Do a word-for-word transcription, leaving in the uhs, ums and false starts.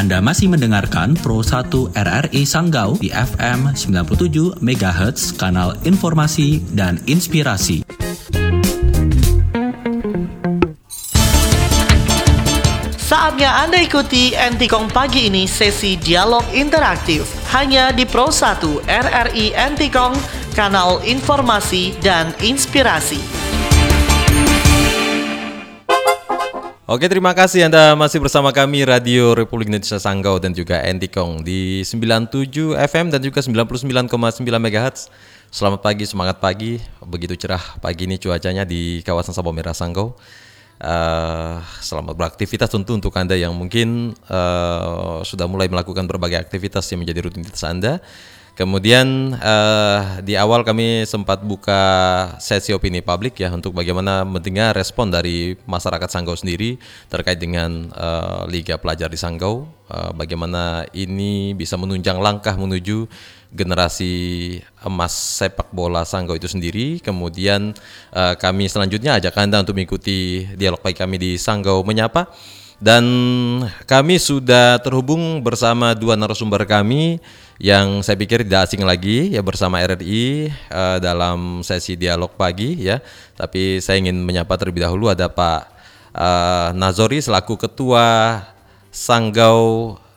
Anda masih mendengarkan Pro satu R R I Sanggau di F M sembilan puluh tujuh megahertz, kanal informasi dan inspirasi. Saatnya Anda ikuti Entikong pagi ini sesi dialog interaktif hanya di Pro satu R R I Entikong, kanal informasi dan inspirasi. Oke, terima kasih Anda masih bersama kami Radio Republik Indonesia Sanggau dan juga Entikong di sembilan puluh tujuh F M dan juga sembilan puluh sembilan koma sembilan megahertz. Selamat pagi, semangat pagi. Begitu cerah pagi ini cuacanya di kawasan Sabau Merah Sanggau. Uh, selamat beraktivitas tentu untuk Anda yang mungkin uh, sudah mulai melakukan berbagai aktivitas yang menjadi rutinitas Anda. Kemudian uh, di awal kami sempat buka sesi opini publik ya untuk bagaimana mendengar respon dari masyarakat Sanggau sendiri terkait dengan uh, Liga Pelajar di Sanggau, uh, bagaimana ini bisa menunjang langkah menuju generasi emas sepak bola Sanggau itu sendiri. Kemudian uh, kami selanjutnya ajak Anda untuk mengikuti dialog pagi kami di Sanggau Menyapa. Dan kami sudah terhubung bersama dua narasumber kami yang saya pikir tidak asing lagi ya bersama R R I uh, dalam sesi dialog pagi ya. Tapi saya ingin menyapa terlebih dahulu ada Pak uh, Nazori selaku Ketua Sanggau